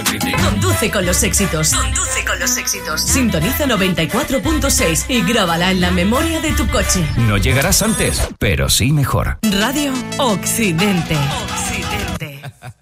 City. Conduce con los éxitos. Conduce con los éxitos. Sintoniza 94.6 y grábala en la memoria de tu coche. No llegarás antes, pero sí mejor. Radio Occidente. Occidente.